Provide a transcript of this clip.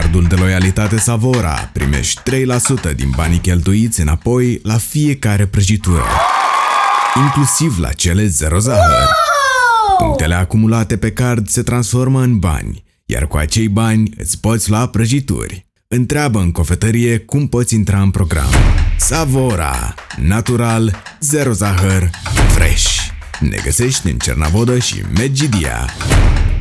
cardul de loialitate Savora primești 3% din banii cheltuiți înapoi la fiecare prăjitură, inclusiv la cele zero zahăr. Punctele acumulate pe card se transformă în bani, iar cu acei bani îți poți lua prăjituri. Întreabă în cofetărie cum poți intra în program. Savora, natural, zero zahăr, fresh. Ne găsești în Cernavodă și Medgidia.